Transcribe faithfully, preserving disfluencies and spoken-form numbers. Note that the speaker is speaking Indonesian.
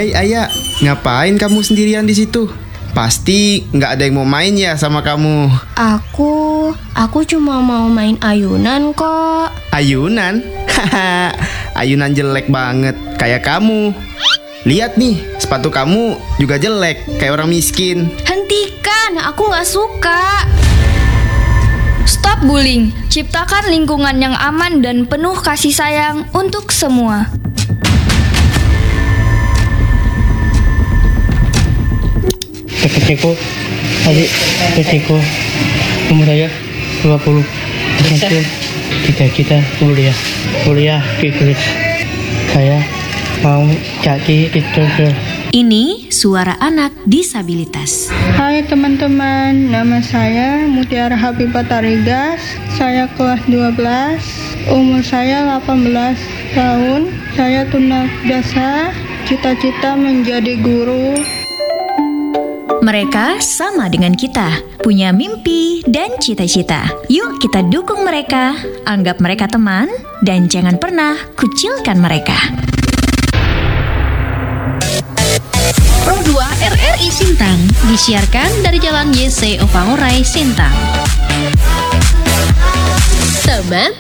Hai Ayah, ngapain kamu sendirian di situ? Pasti nggak ada yang mau main ya sama kamu. Aku, aku cuma mau main ayunan kok. Ayunan? Haha, ayunan jelek banget, kayak kamu. Lihat nih, sepatu kamu juga jelek, kayak orang miskin. Hentikan, aku nggak suka. Stop bullying, ciptakan lingkungan yang aman dan penuh kasih sayang untuk semua. Kecilku, adik kecilku, umur saya dua puluh. Itu cita-cita kuliah, kuliah di Inggris. Saya mau jadi dokter. Ini suara anak disabilitas. Hai teman-teman, nama saya Mutiara Habibah Tarigas. Saya kelas dua belas, umur saya delapan belas tahun. Saya tunadaksa, cita-cita menjadi guru. Mereka sama dengan kita, punya mimpi dan cita-cita. Yuk kita dukung mereka, anggap mereka teman, dan jangan pernah kucilkan mereka. Pro dua R R I Sintang disiarkan dari Jalan Y C Opangorai, Sintang. Teman